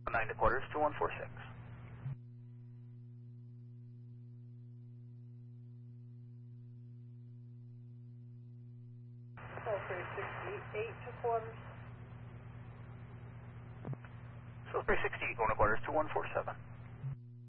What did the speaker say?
9 2/4, 2146. Salisbury 68 2/4. So 368 1/4, 2147.